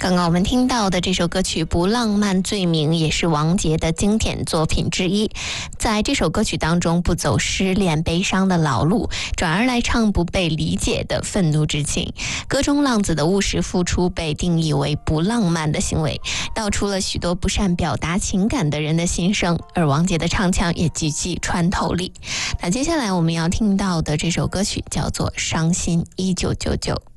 刚刚我们听到的这首歌曲《不浪漫罪名》也是王杰的经典作品之一。在这首歌曲当中，不走失恋悲伤的老路，转而来唱不被理解的愤怒之情。歌中浪子的务实付出被定义为不浪漫的行为，道出了许多不善表达情感的人的心声，而王杰的唱腔也极具穿透力。那接下来我们要听到的这首歌曲叫做《伤心1999》。